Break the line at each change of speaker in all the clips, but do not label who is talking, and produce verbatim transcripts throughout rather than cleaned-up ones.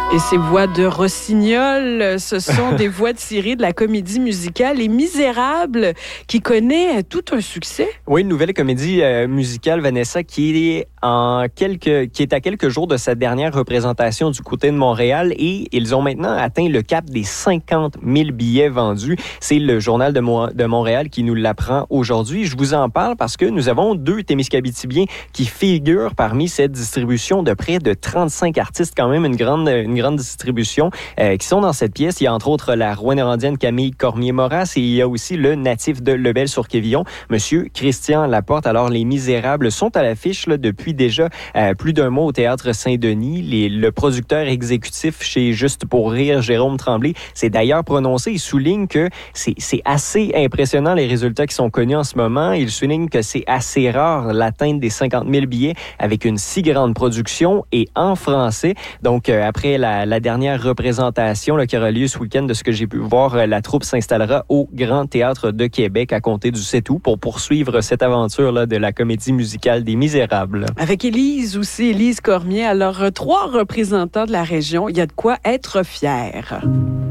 Et ces voix de Rossignol, ce sont des voix tirées de la comédie musicale Les Misérables, qui connaît tout un succès.
Oui, une nouvelle comédie euh, musicale, Vanessa, qui est, en quelques, qui est à quelques jours de sa dernière représentation du côté de Montréal, et ils ont maintenant atteint le cap des cinquante mille billets vendus. C'est le Journal de, Mo- de Montréal qui nous l'apprend aujourd'hui. Je vous en parle parce que nous avons deux Témiscabitibiens qui figurent parmi cette distribution de près de trente-cinq artistes, quand même une grande, une grande distribution, euh, qui sont dans cette pièce. Il y a entre autres la Rouyn-Norandienne Camille Cormier-Moras, et il y a aussi le natif de Lebel-sur-Quévillon, Monsieur Christian Laporte. Alors, Les Misérables sont à l'affiche là, depuis déjà euh, plus d'un mois au Théâtre Saint-Denis. Les, le producteur exécutif chez Juste pour rire, Jérôme Tremblay, s'est d'ailleurs prononcé. Il souligne que c'est, c'est assez impressionnant les résultats qui sont connus en ce moment. Il souligne que c'est assez rare l'atteinte des cinquante mille billets avec une si grande production et en français. Donc, euh, après la, la dernière représentation là, qui aura lieu ce week-end, de ce que j'ai pu voir, euh, la troupe s'installera au Grand Théâtre de Québec à compter du sept août pour poursuivre cette aventure là, de la comédie musicale des Misérables.
Avec Élise aussi, Élise Cormier. Alors, euh, trois représentants de la région, il y a de quoi être fier.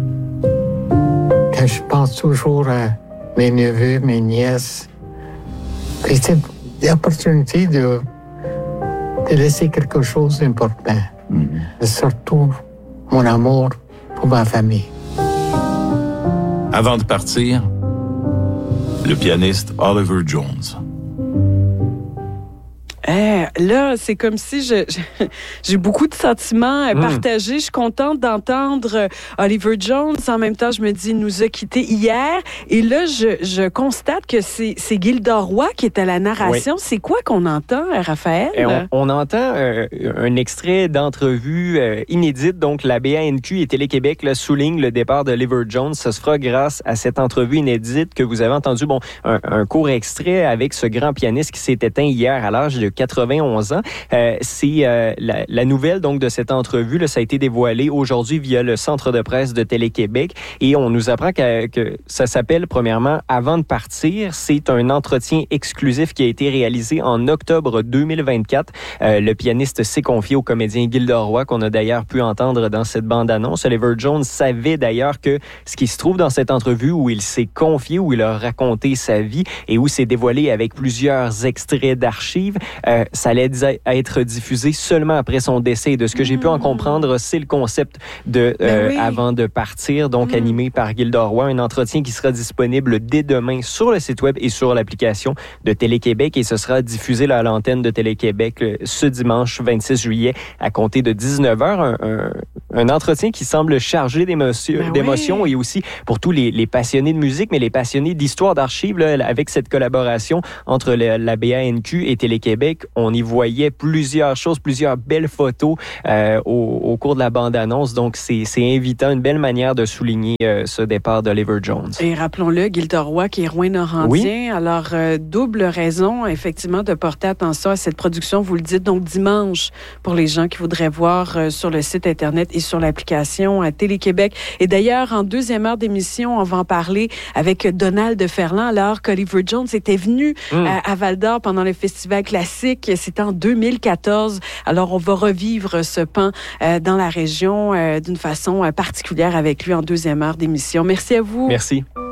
Quand je pense toujours à mes neveux, mes nièces, c'est l'opportunité de, de laisser quelque chose d'important. Mm-hmm. Surtout mon amour pour ma famille.
Avant de partir, le pianiste Oliver Jones.
Eh, là, c'est comme si je, je, j'ai beaucoup de sentiments mmh. partagés. Je suis contente d'entendre Oliver Jones. En même temps, je me dis, il nous a quittés hier. Et là, je, je constate que c'est, c'est Gilda Roy qui est à la narration. Oui. C'est quoi qu'on entend, Raphaël?
Et on, on entend euh, un extrait d'entrevue euh, inédite. Donc, la B A N Q et Télé-Québec là, soulignent le départ d'Oliver Jones. Ce se fera grâce à cette entrevue inédite que vous avez entendue. Bon, un, un court extrait avec ce grand pianiste qui s'est éteint hier à l'âge de quatre-vingt-onze ans. Euh, c'est euh, la, la nouvelle donc de cette entrevue. Là, ça a été dévoilé aujourd'hui via le Centre de presse de Télé-Québec, et on nous apprend que, que ça s'appelle premièrement Avant de partir. C'est un entretien exclusif qui a été réalisé en octobre deux mille vingt-quatre. Euh, le pianiste s'est confié au comédien Gilda Roy, qu'on a d'ailleurs pu entendre dans cette bande-annonce. Oliver Jones savait d'ailleurs que ce qui se trouve dans cette entrevue où il s'est confié, où il a raconté sa vie et où c'est dévoilé avec plusieurs extraits d'archives, Euh, ça allait être diffusé seulement après son décès. De ce que j'ai pu en comprendre, c'est le concept de euh, oui. Avant de partir, donc mmh. animé par Gilda Roy, un entretien qui sera disponible dès demain sur le site web et sur l'application de Télé-Québec, et ce sera diffusé là, à l'antenne de Télé-Québec le, ce dimanche vingt-six juillet à compter de dix-neuf heures. Un, un, un entretien qui semble chargé d'émotion, ben d'émotion oui. et aussi pour tous les, les passionnés de musique, mais les passionnés d'histoire d'archives, là, avec cette collaboration entre le, la B A N Q et Télé-Québec. On y voyait plusieurs choses, plusieurs belles photos euh, au, au cours de la bande-annonce. Donc, c'est, c'est invitant, une belle manière de souligner euh, ce départ d'Oliver Jones.
Et rappelons-le, Gilda Roy, qui est Rouyn-Norandien. Oui. Alors, euh, double raison, effectivement, de porter attention à cette production. Vous le dites, donc dimanche, pour les gens qui voudraient voir euh, sur le site Internet et sur l'application à Télé-Québec. Et d'ailleurs, en deuxième heure d'émission, on va en parler avec Donald Ferland, alors qu'Oliver Jones était venu mm. à, à Val-d'Or pendant le Festival classique. C'était en deux mille quatorze. Alors, on va revivre ce pan euh, dans la région euh, d'une façon euh, particulière avec lui en deuxième heure d'émission. Merci à vous.
Merci.